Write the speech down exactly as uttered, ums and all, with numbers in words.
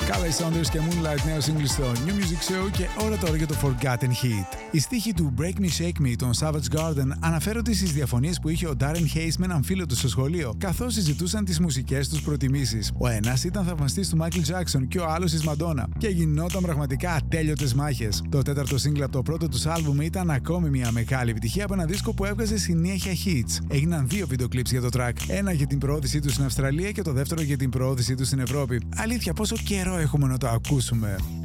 Carly Saunders και Moonlight, νέο σύγκλι στο New Music Show και ώρα τώρα για το Forgotten Hit. Οι στίχοι του Break Me Shake Me των Savage Garden αναφέρονται στις διαφωνίες που είχε ο Darren Hayes με έναν φίλο του στο σχολείο, καθώς συζητούσαν τις μουσικές τους προτιμήσεις. Ο ένας ήταν θαυμαστής του Michael Jackson και ο άλλος της Madonna και γινόταν πραγματικά ατέλειωτες μάχες. Το τέταρτο σύγκλι από το πρώτο τους άλμπουμ ήταν ακόμη μια μεγάλη επιτυχία από ένα δίσκο που έβγαζε συνέχεια hits. Έγιναν δύο βίντεο κλιπς για το track. Ένα για την προώθησή του στην Αυστραλία και το δεύτερο για την προώθησή του στην Ευρώπη. Αλήθεια, πόσο καιρό έχουμε να το ακούσουμε.